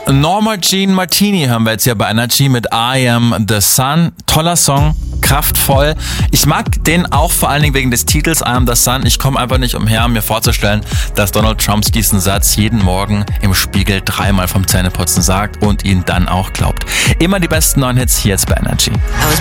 Norma Jean Martini hören wir jetzt hier bei Energy mit I Am The Sun. Toller Song, kraftvoll. Ich mag den auch vor allen Dingen wegen des Titels I Am The Sun. Ich komme einfach nicht umher, mir vorzustellen, dass Donald Trump diesen Satz jeden Morgen im Spiegel 3-mal vom Zähneputzen sagt und ihn dann auch glaubt. Immer die besten neuen Hits hier jetzt bei Energy.